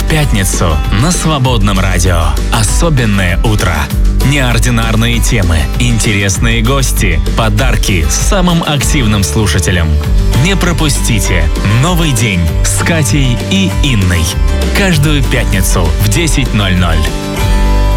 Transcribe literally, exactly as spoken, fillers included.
пятницу на Свободном радио. Особенное утро. Неординарные темы, интересные гости, подарки самым активным слушателям. Не пропустите «Новый день» с Катей и Инной. Каждую пятницу в десять ноль ноль.